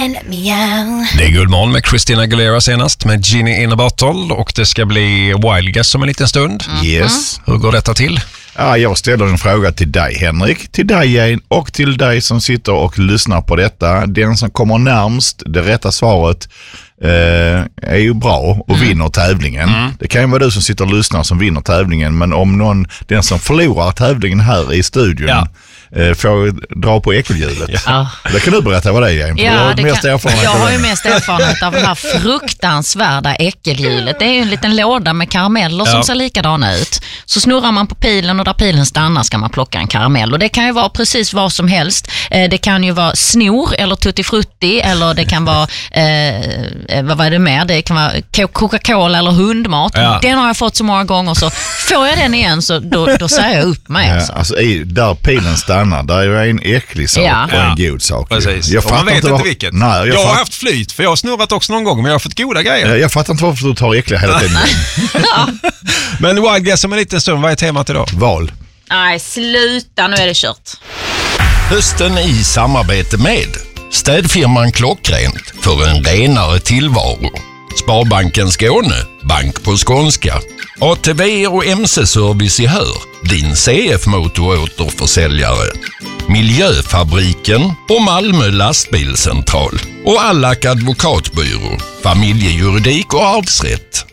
and meow. Det är Guldmorgon med Christina Aguilera senast med Ginny in a Bottle, och det ska bli Wild Guess om en liten stund. Yes. Hur går detta till? Ja, jag ställer en fråga till dig, Henrik, till dig Jane och till dig som sitter och lyssnar på detta. Den som kommer närmst det rätta svaret är ju bra och vinner tävlingen. Det kan ju vara du som sitter och lyssnar som vinner tävlingen, men om den som förlorar tävlingen här i studion får dra på ekelhjulet. Ja. Det kan du berätta vad det är, Jane. Ja, Jag har ju mest erfarenhet av det här fruktansvärda äckelhjulet. Det är ju en liten låda med karameller som ser likadana ut. Så snurrar man på pilen och där pilen stannar ska man plocka en karamell. Och det kan ju vara precis vad som helst. Det kan ju vara snor eller tuttifrutti, eller det kan vara vad är det mer? Det kan vara Coca-Cola eller hundmat. Ja. Den har jag fått så många gånger, så får jag den igen så då säger jag upp mig. Alltså där pilen stannar, där är en äcklig sak och en god sak. Precis. Jag man vet inte vilket. Nej, jag har haft flyt, för jag har snurrat också någon gång, men jag har fått goda grejer. Jag fattar inte varför du tar äckliga hela tiden. Men Wild Guess om en liten stund, vad är temat idag? Val. Nej, sluta, nu är det kört. Hösten i samarbete med städfirman Klockrent för en renare tillvaro. Sparbanken Skåne, bank på skånska. ATV och MC-service i Hör, din CF-motoråterförsäljare. Miljöfabriken och Malmö lastbilscentral. Och Allak advokatbyrå, familjejuridik och arvsrätt.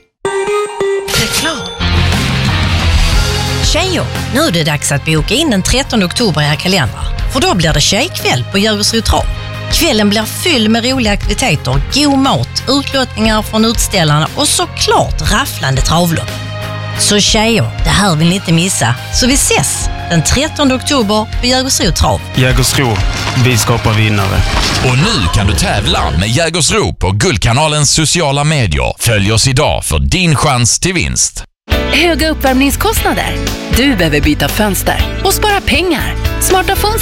Tjejer, nu är det dags att boka in den 13 oktober i era kalendrar. För då blir det tjejkväll på Jägersro Trav. Kvällen blir fylld med roliga aktiviteter, god mat, utlottningar från utställarna och såklart rafflande travlopp. Så tjejer, det här vill ni inte missa. Så vi ses den 13 oktober på Jägersro Trav. Jägersro, vi skapar vinnare. Och nu kan du tävla med Jägersro på Guldkanalens sociala medier. Följ oss idag för din chans till vinst. Höga uppvärmningskostnader. Du behöver byta fönster och spara pengar. Smarta fönster